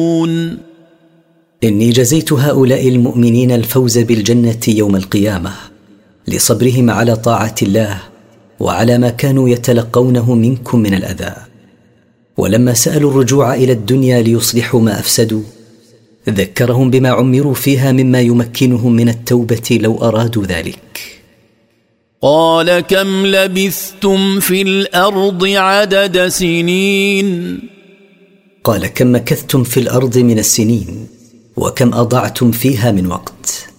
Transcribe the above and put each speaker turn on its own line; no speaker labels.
إني جزيت هؤلاء المؤمنين الفوز بالجنة يوم القيامة لصبرهم على طاعة الله وعلى ما كانوا يتلقونه منكم من الأذى. ولما سألوا الرجوع إلى الدنيا ليصلحوا ما أفسدوا ذكرهم بما عمروا فيها مما يمكنهم من التوبة لو أرادوا ذلك.
قال كم لبثتم في الأرض عدد سنين؟
قال كم مكثتم في الأرض من السنين وكم أضعتم فيها من وقت؟